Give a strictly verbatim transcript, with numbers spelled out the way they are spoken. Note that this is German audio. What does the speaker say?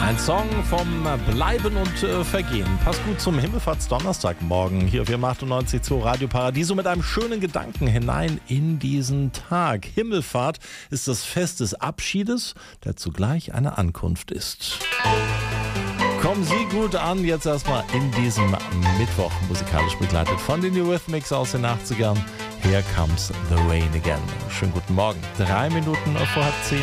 Ein Song vom Bleiben und äh, Vergehen. Passt gut zum Himmelfahrtsdonnerstagmorgen hier auf achtundneunzig Komma zwei Radio Paradiso mit einem schönen Gedanken hinein in diesen Tag. Himmelfahrt ist das Fest des Abschiedes, der zugleich eine Ankunft ist. Kommen Sie gut an, jetzt erstmal in diesem Mittwoch, musikalisch begleitet von den Eurythmics aus den achtzigern. Here comes the rain again. Schönen guten Morgen. Drei Minuten vor halb zehn.